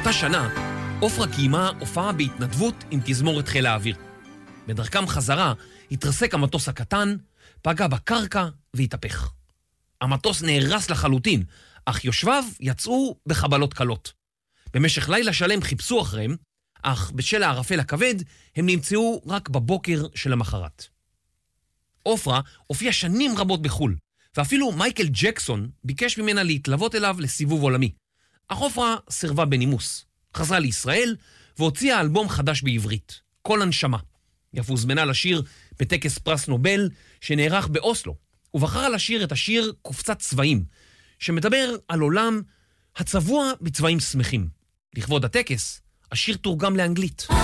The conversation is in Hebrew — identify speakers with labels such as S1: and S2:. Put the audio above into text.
S1: באותה שנה, עופרה קיימה הופעה בהתנדבות עם תזמורת חיל האוויר. בדרכם חזרה התרסק המטוס הקטן, פגע בקרקע והתהפך. המטוס נהרס לחלוטין, אך יושביו יצאו בחבלות קלות. במשך לילה שלם חיפשו אחריהם, אך בשל הערפל הכבד הם נמצאו רק בבוקר של המחרת. עופרה הופיעה שנים רבות בחול, ואפילו מייקל ג'קסון ביקש ממנה להתלוות אליו לסיבוב עולמי. אך עופרה סירבה בנימוס. חזרה לישראל והוציאה אלבום חדש בעברית, כל הנשמה. היא אף הוזמנה לשיר בטקס פרס נובל שנערך באוסלו, ובחרה לשיר את השיר קופצת צבעים, שמדבר על עולם הצבוע בצבעים שמחים. לכבוד הטקס, השיר תורגם לאנגלית.